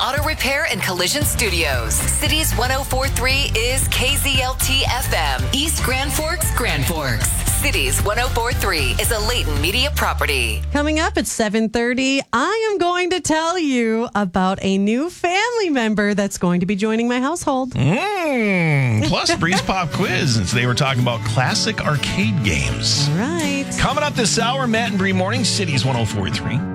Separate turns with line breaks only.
Auto Repair and Collision Studios. Cities 104.3 is KZLT FM. East Grand Forks, Grand Forks. Cities 104.3 is a Layton Media property.
Coming up at 7:30, I am going to tell you about a new family member that's going to be joining my household.
Plus, a Breeze Pop quiz. And today we're talking about classic arcade games.
All right.
Coming up this hour, Matt and Bree Morning, Cities 104.3.